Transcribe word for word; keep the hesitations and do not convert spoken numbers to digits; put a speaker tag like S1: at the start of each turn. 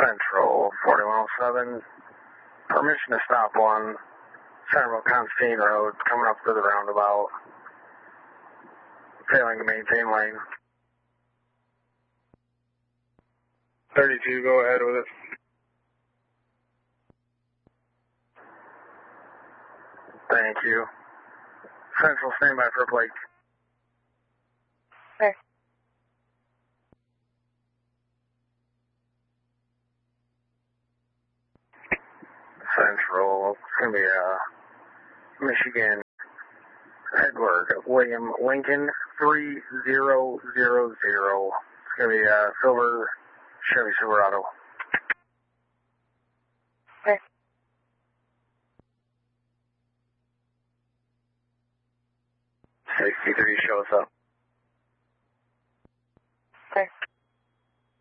S1: Central, forty-one oh seven. Permission to stop one. Centerville Constantine Road, coming up to the roundabout. Failing to maintain lane. thirty-two, go ahead with it. Thank you. Central, stand by for a plate.
S2: Okay.
S1: Central, it's going to be uh, Michigan, Edward, William Lincoln, three zero zero zero. It's going to be a silver Chevy Silverado.
S2: Okay.
S1: sixty-three, show us up.
S2: Okay.